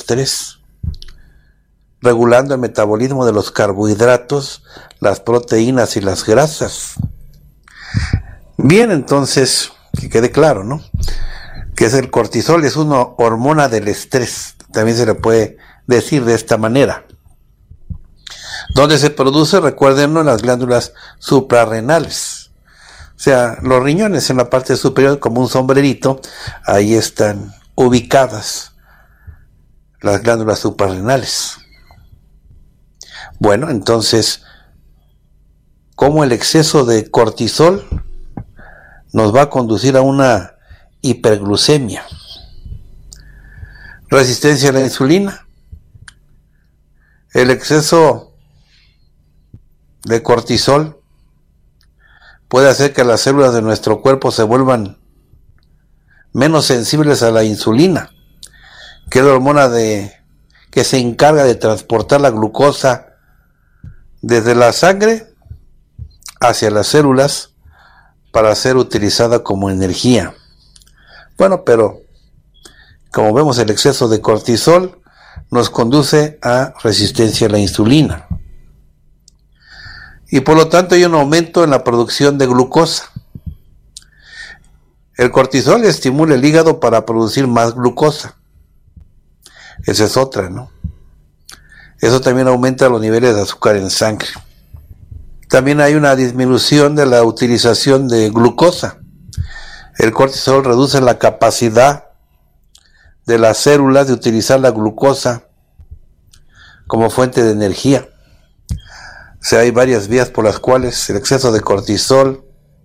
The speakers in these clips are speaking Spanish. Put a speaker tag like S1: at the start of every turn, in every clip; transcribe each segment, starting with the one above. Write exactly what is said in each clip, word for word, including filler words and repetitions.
S1: estrés, regulando el metabolismo de los carbohidratos, las proteínas y las grasas. Bien, entonces, que quede claro, ¿no? Que es el cortisol, es una hormona del estrés, también se le puede decir de esta manera. ¿Dónde se produce? Recuérdenlo, en las glándulas suprarrenales. O sea, los riñones en la parte superior, como un sombrerito, ahí están ubicadas las glándulas suprarrenales. Bueno, entonces, ¿cómo el exceso de cortisol nos va a conducir a una hiperglucemia? Resistencia a la insulina. El exceso de cortisol puede hacer que las células de nuestro cuerpo se vuelvan menos sensibles a la insulina, que es la hormona de, que se encarga de transportar la glucosa desde la sangre hacia las células para ser utilizada como energía. Bueno, pero como vemos, el exceso de cortisol nos conduce a resistencia a la insulina. Y por lo tanto hay un aumento en la producción de glucosa. El cortisol estimula el hígado para producir más glucosa. Esa es otra, ¿no? Eso también aumenta los niveles de azúcar en sangre. También hay una disminución de la utilización de glucosa. El cortisol reduce la capacidad de las células de utilizar la glucosa como fuente de energía. O sea, hay varias vías por las cuales el exceso de cortisol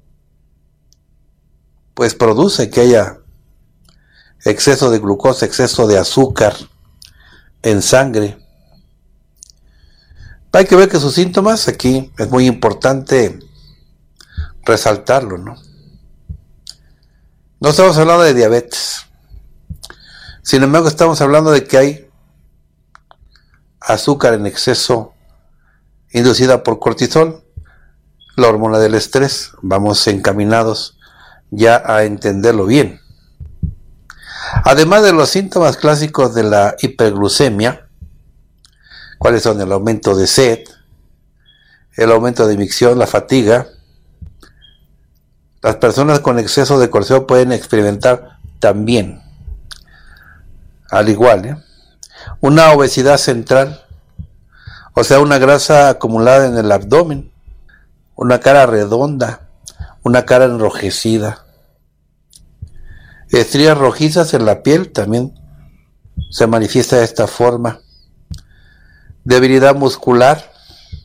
S1: pues produce que haya exceso de glucosa, exceso de azúcar en sangre. Hay que ver que sus síntomas, aquí es muy importante resaltarlo, ¿no? No estamos hablando de diabetes. Sin embargo, estamos hablando de que hay azúcar en exceso inducida por cortisol, la hormona del estrés. Vamos encaminados ya a entenderlo bien. Además de los síntomas clásicos de la hiperglucemia, ¿cuáles son? El aumento de sed, el aumento de micción, la fatiga. Las personas con exceso de cortisol pueden experimentar también, al igual, ¿eh? una obesidad central, o sea, una grasa acumulada en el abdomen, una cara redonda, una cara enrojecida, estrías rojizas en la piel, también se manifiesta de esta forma, debilidad muscular,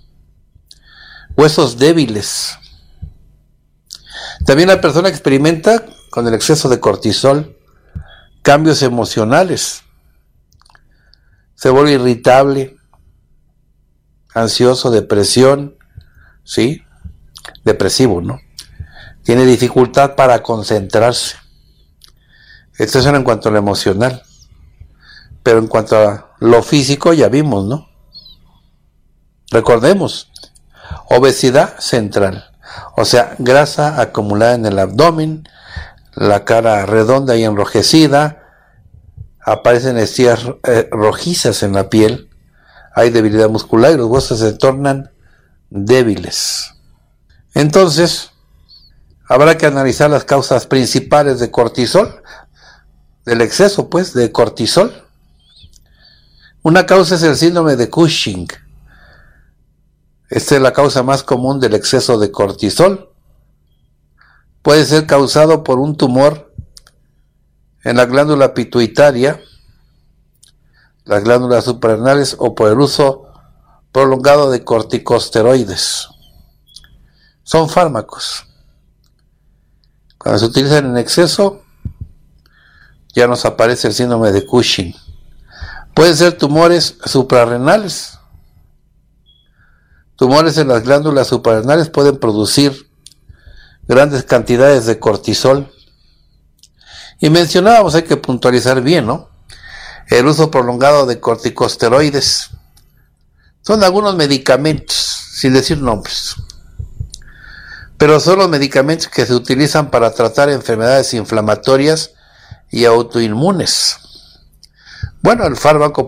S1: huesos débiles. También la persona experimenta con el exceso de cortisol cambios emocionales, se vuelve irritable, ansioso, depresión, ¿sí? Depresivo, ¿no? Tiene dificultad para concentrarse. Esto es en cuanto a lo emocional. Pero en cuanto a lo físico ya vimos, ¿no? Recordemos, obesidad central. O sea, grasa acumulada en el abdomen, la cara redonda y enrojecida, aparecen estrías eh, rojizas en la piel, hay debilidad muscular y los huesos se tornan débiles. Entonces, habrá que analizar las causas principales de cortisol, del exceso, pues, de cortisol. Una causa es el síndrome de Cushing. Esta es la causa más común del exceso de cortisol. Puede ser causado por un tumor en la glándula pituitaria, las glándulas suprarrenales, o por el uso prolongado de corticosteroides. Son fármacos. Cuando se utilizan en exceso, ya nos aparece el síndrome de Cushing. Pueden ser tumores suprarrenales. Tumores en las glándulas suprarrenales pueden producir grandes cantidades de cortisol. Y mencionábamos, hay que puntualizar bien, ¿no? El uso prolongado de corticosteroides. Son algunos medicamentos, sin decir nombres. Pero son los medicamentos que se utilizan para tratar enfermedades inflamatorias y autoinmunes. Bueno, el fármaco